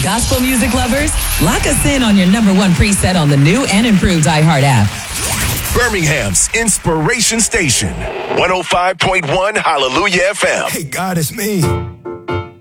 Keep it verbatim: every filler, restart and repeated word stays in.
Gospel music lovers, lock us in on your number one preset on the new and improved iHeart app. Birmingham's Inspiration Station, one oh five point one Hallelujah F M. Hey, God, it's me.